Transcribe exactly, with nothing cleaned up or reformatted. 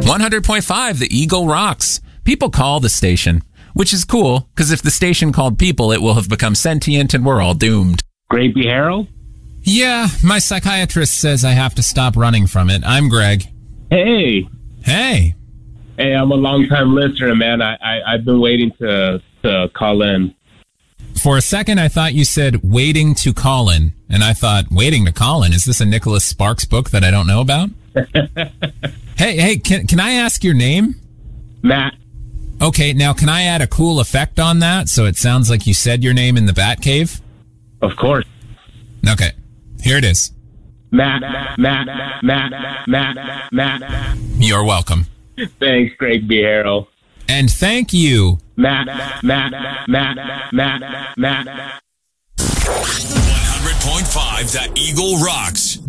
one hundred point five, the Eagle rocks. People call the station, which is cool, because if the station called people, it will have become sentient and we're all doomed. Greg B. Harrell? Yeah, my psychiatrist says I have to stop running from it. I'm Greg. Hey. Hey. Hey, I'm a long-time listener, man. I, I, I've been waiting to, to call in. For a second, I thought you said waiting to call in. And I thought, waiting to call in? Is this a Nicholas Sparks book that I don't know about? hey, hey, can, can I ask your name? Matt. Okay, now can I add a cool effect on that so it sounds like you said your name in the Batcave? Of course. Okay, here it is. Matt, Matt, Matt, Matt, Matt, Matt, Matt, Matt. You're welcome. Thanks, Greg B. Harrell. And thank you. Matt, Matt, Matt, Matt, Matt, Matt, Matt, Matt. one hundred point five, The Eagle Rocks.